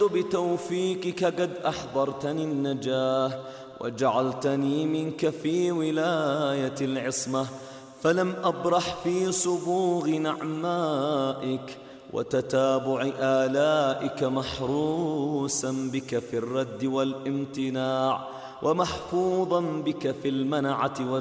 بتوفيقك قد أحضرتني النجاة وجعلتني منك في ولاية العصمة، فلم أبرح في صبوغ نعمائك وتتابع آلائك، محروسا بك في الرد والامتناع ومحفوظا بك في المنعة